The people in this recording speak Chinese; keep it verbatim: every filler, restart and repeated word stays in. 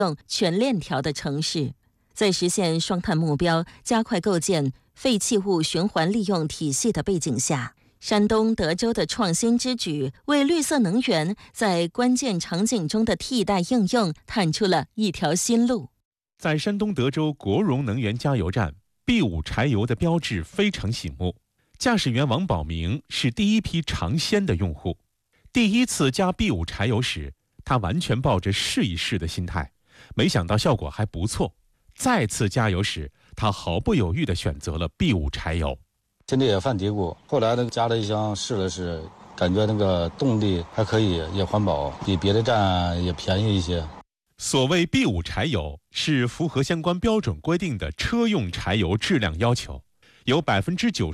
全链条的城市。在实现双碳目标、加快构建废弃物循环利用体系的背景下，山东德州的创新之举为绿色能源在关键场景中的替代应用探出了一条新路。 在山东德州国荣能源加油站，B 五柴油的标志非常醒目。驾驶员王宝明是第一批尝鲜的用户。第一次加 B 五柴油时，他完全抱着试一试的心态，没想到效果还不错。再次加油时，他毫不犹豫地选择了 B 五柴油。 心里也犯嘀咕，后来呢加了一箱试了试，感觉那个动力还可以，也环保，比别的站也便宜一些。 所谓 B 五柴油是符合相关标准规定的车用柴油质量要求，有百分之九